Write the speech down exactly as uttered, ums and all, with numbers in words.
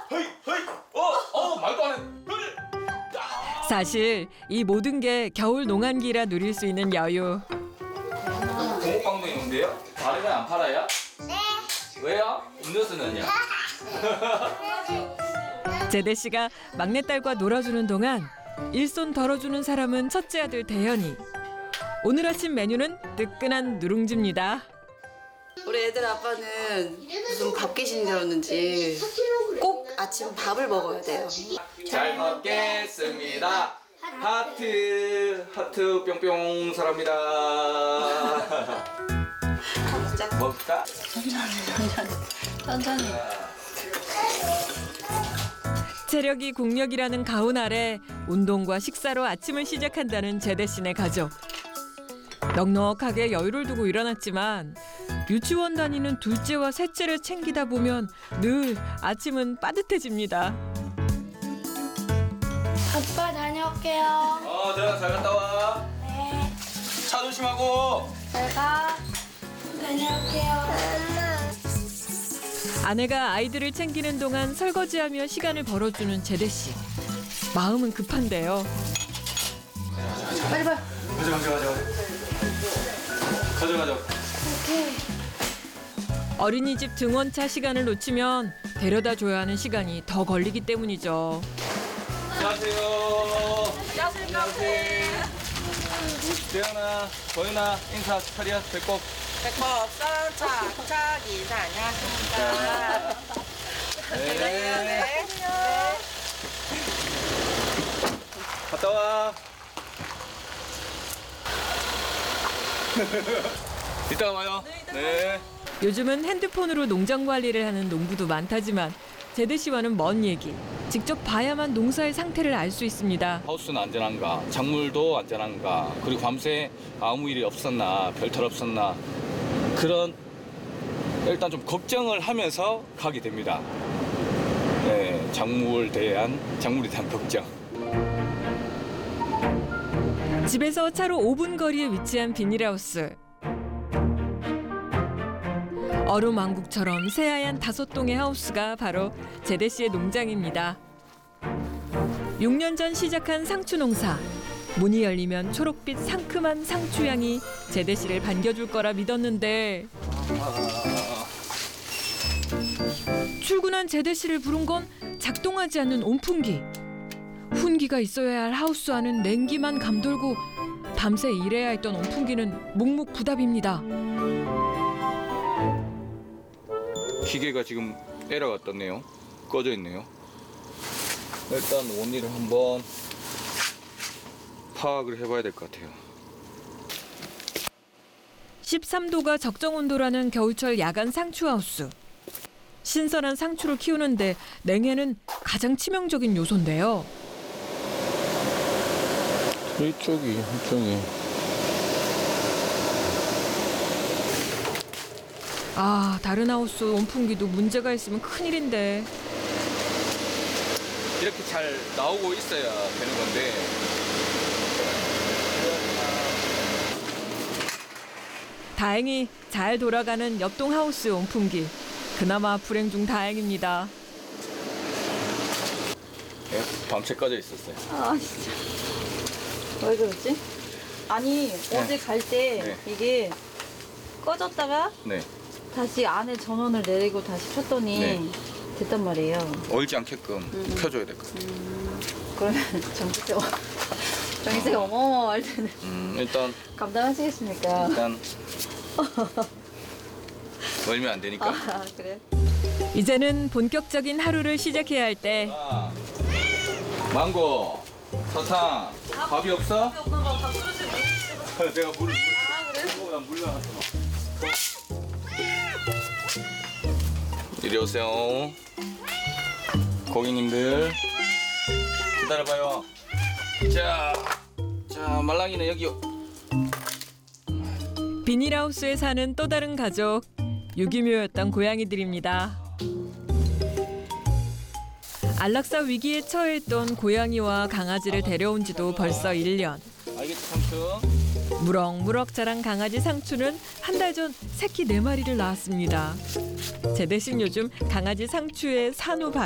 헤이 헤이 어어 말도 안 해. 사실 이 모든 게 겨울 농한기라 누릴 수 있는 여유. 붕어빵도 있는데요? 다리가 안 팔아요? 네. 왜요? 음료수는요? 제대 씨가 막내딸과 놀아주는 동안 일손 덜어주는 사람은 첫째 아들 대현이. 오늘 아침 메뉴는 뜨끈한 누룽지입니다. 우리 애들 아빠는 무슨 밥 귀신이 되었는지 꼭 아침 밥을 먹어야 돼요. 잘 먹겠습니다. 하트 하트 뿅뿅 사랍니다. 먹자. 먹을까? 천천히. 체력이 국력이라는 가훈 아래 운동과 식사로 아침을 시작한다는 제대 씨네 가족. 넉넉하게 여유를 두고 일어났지만 유치원 다니는 둘째와 셋째를 챙기다 보면 늘 아침은 빠듯해집니다. 아빠 다녀올게요. 어 들어가 잘 갔다 와. 네. 차 조심하고. 제가 다녀올게요. 아내가 아이들을 챙기는 동안 설거지하며 시간을 벌어주는 제대 씨. 마음은 급한데요. 빨리 빨리. 가져 가져 가져. 가져 가져. 어린이집 등원차 시간을 놓치면 데려다 줘야 하는 시간이 더 걸리기 때문이죠. 안녕하세요. 안녕하세요. 재현아, 도현아 인사 차리야 배꼽. 배꼽 썰차 차 기사 안녕하십니까. 네. 갔다 와. 이따가 와요. 네. 요즘은 핸드폰으로 농장 관리를 하는 농부도 많다지만 제대 씨와는 먼 얘기. 직접 봐야만 농사의 상태를 알 수 있습니다. 하우스는 안전한가, 작물도 안전한가, 그리고 밤새 아무 일이 없었나, 별탈 없었나 그런 일단 좀 걱정을 하면서 가게 됩니다. 네, 작물에 대한 작물에 대한 걱정. 집에서 차로 오 분 거리에 위치한 비닐하우스. 얼음 왕국처럼 새하얀 다섯 동의 하우스가 바로 제대 씨의 농장입니다. 육 년 전 시작한 상추 농사. 문이 열리면 초록빛 상큼한 상추향이 제대 씨를 반겨줄 거라 믿었는데 출근한 제대 씨를 부른 건 작동하지 않는 온풍기. 훈기가 있어야 할 하우스 안은 냉기만 감돌고 밤새 일해야 했던 온풍기는 묵묵부답입니다. 기계가 지금 에러가 떴네요. 꺼져 있네요. 일단 원인을 한번 파악을 해봐야 될 것 같아요. 십삼 도가 적정 온도라는 겨울철 야간 상추하우스. 신선한 상추를 키우는데 냉해는 가장 치명적인 요소인데요. 이쪽이, 이쪽이. 아, 다른 하우스 온풍기도 문제가 있으면 큰일인데. 이렇게 잘 나오고 있어야 되는 건데. 다행히 잘 돌아가는 옆동 하우스 온풍기. 그나마 불행 중 다행입니다. 예, 밤새 꺼져 있었어요. 아 진짜. 왜 그러지? 아니 어제 갈 때 네. 이게 꺼졌다가 네. 다시 안에 전원을 내리고 다시 켰더니 네. 됐단 말이에요. 얼지 않게끔 켜줘야 될 것 같아요. 그러면 전기세 전기세가 어마어마할 텐데 음, 일단 감당하시겠습니까? 일단 얼면 안 되니까. 아 그래? 이제는 본격적인 하루를 시작해야 할 때 아, 망고, 사탕, 밥이 없어? 엄마가 밥 쏟으시 내가 물을 물, 물 나왔어. 이리 오세요. 고객님들 기다려봐요. 자, 자 말랑이는 여기요. 비닐하우스에 사는 또 다른 가족. 유기묘였던 고양이들입니다. 안락사 위기에 처해 있던 고양이와 강아지를 데려온 지도 벌써 일 년. 알겠지 삼촌? 무럭무럭 자란 강아지 상추는 한 달 전 새끼 네 마리를 낳았습니다. 제 대신 요즘 강아지 상추의 산후